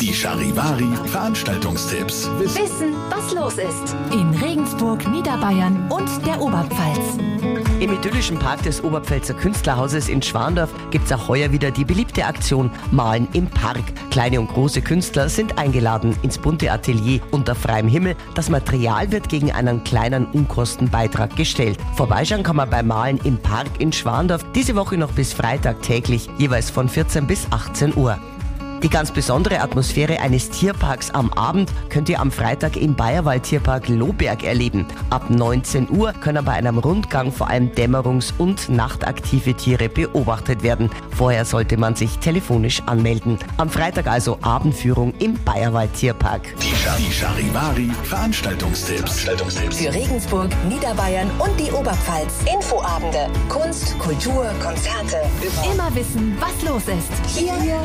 Die Charivari Veranstaltungstipps. Wissen, was los ist. In Regensburg, Niederbayern und der Oberpfalz. Im idyllischen Park des Oberpfälzer Künstlerhauses in Schwandorf gibt es auch heuer wieder die beliebte Aktion Malen im Park. Kleine und große Künstler sind eingeladen ins bunte Atelier unter freiem Himmel. Das Material wird gegen einen kleinen Unkostenbeitrag gestellt. Vorbeischauen kann man beim Malen im Park in Schwandorf diese Woche noch bis Freitag täglich, jeweils von 14 bis 18 Uhr. Die ganz besondere Atmosphäre eines Tierparks am Abend könnt ihr am Freitag im Bayerwald-Tierpark Lohberg erleben. Ab 19 Uhr können bei einem Rundgang vor allem dämmerungs- und nachtaktive Tiere beobachtet werden. Vorher sollte man sich telefonisch anmelden. Am Freitag also Abendführung im Bayerwald-Tierpark. Die Charivari Veranstaltungstipps. Für Regensburg, Niederbayern und die Oberpfalz. Infoabende, Kunst, Kultur, Konzerte. Immer wissen, was los ist. Hier